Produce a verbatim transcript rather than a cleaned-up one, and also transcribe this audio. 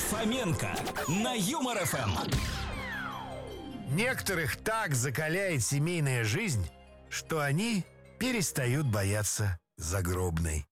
Фоменко на Юмор эф эм. Некоторых так закаляет семейная жизнь, что они перестают бояться загробной.